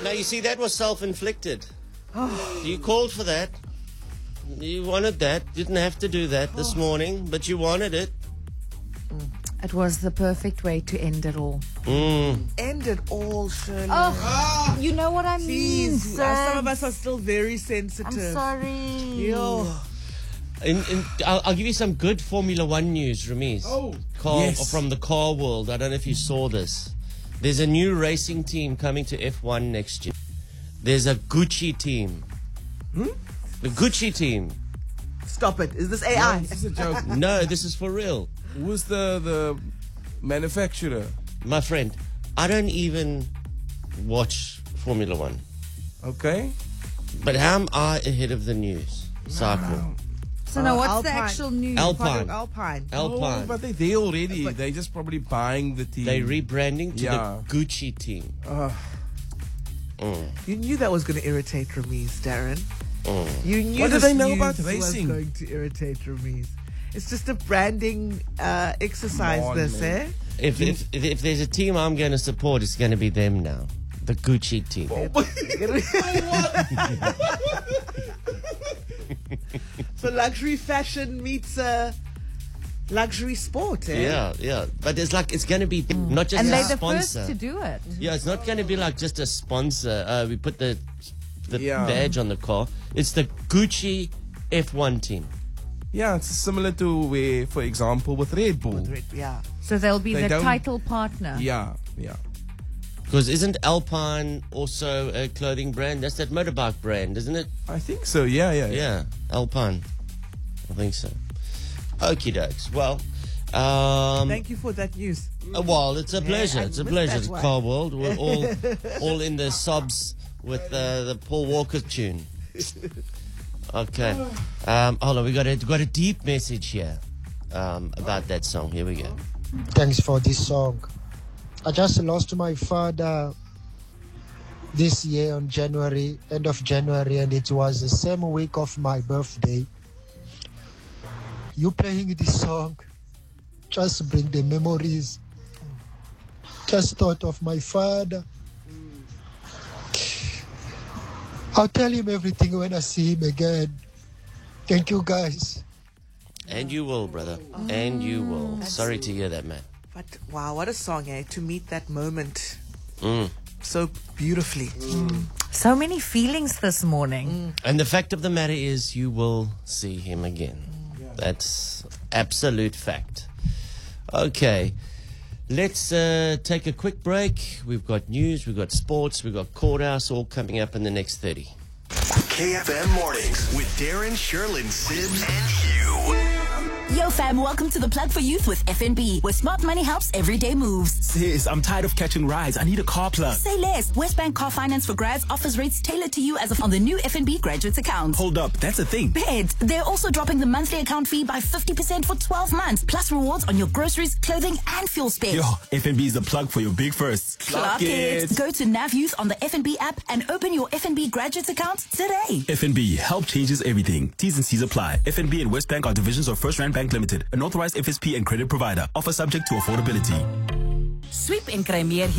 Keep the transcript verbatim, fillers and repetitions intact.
Now, you see, that was self-inflicted. You called for that. You wanted that. Didn't have to do that this morning, but you wanted it. It was the perfect way to end it all. Mm. End it all, Shirley. Oh, you know what I mean, Please. sir. Uh, some of us are still very sensitive. I'm sorry. Yo. In, in, I'll, I'll give you some good Formula One news, Ramiz. Oh, car, yes. From the car world. I don't know if you saw this. There's a new racing team coming to F one next year. There's a Gucci team. Hmm? The Gucci team. Stop it. Is this A I? This is a joke. No, this is for real. Who's the, the manufacturer? My friend, I don't even watch Formula One. Okay. But how am I ahead of the news cycle? So now, what's the Alpine. actual news? Alpine. Alpine. Alpine. Oh, but they're there already. They're just probably buying the team. They rebranding to Yeah. the Gucci team. Uh, Mm. You knew that was going to irritate Ramiz, Darren. Mm. You knew What do this they know news about was racing? going to irritate Ramiz. It's just a branding uh, exercise, Come on, this, man. eh? If, if if if there's a team I'm going to support, it's going to be them now. The Gucci team. So luxury fashion meets uh, luxury sport, eh? Yeah, yeah. But it's like it's going to be not just And a they're the sponsor. first to do it. Yeah, it's not going to be like just a sponsor. Uh, we put the the Yeah. badge on the car. It's the Gucci F one team. yeah, it's similar to where, for example, with Red Bull. Yeah. So they'll be They the don't- title partner. Yeah, yeah. Because isn't Alpine also a clothing brand? That's that motorbike brand, isn't it? I think so. Yeah, yeah, yeah. Yeah, Alpine. I think so. Okie dokes. Well, um, Thank you for that news. uh, well, it's a Yeah, pleasure. I It's a missed pleasure. that It's one. Car World. We're all all in the sobs with uh, the Paul Walker tune. Okay. Um, hold on. We got a got a deep message here um, about that song. Here we go. Thanks for this song. I just lost my father this year on January, end of January, and it was the same week of my birthday. You playing this song just bring the memories. Just thought of my father. I'll tell him everything when I see him again. Thank you, guys. And you will, brother. And you will. Sorry to hear that, man. But wow, what a song, eh? To meet that moment Mm. so beautifully. So many feelings this morning. And the fact of the matter is, you will see him again. That's absolute fact. Okay. Let's uh, take a quick break. We've got news, we've got sports, we've got courthouse all coming up in the next thirty. K F M Mornings with Darren, Sherlyn, Sibs, and Hugh. Yo fam, welcome to the Plug for Youth with F N B, where smart money helps everyday moves. Sis, I'm tired of catching rides. I need a car plug. Say less. Westbank Car Finance for Grads offers rates tailored to you as of on the new F N B graduates account. Hold up, that's a thing. Bed. They're also dropping the monthly account fee by fifty percent for twelve months, plus rewards on your groceries, clothing, and fuel spend. Yo, F N B is the plug for your big firsts. Clock it. Go to Nav Youth on the F N B app and open your F N B graduates account today. F N B, help changes everything. T's and C's apply. F N B and Westbank are divisions of First Rand Bank Limited, an authorized F S P and credit provider. Offer subject to affordability. Sweep en kry meer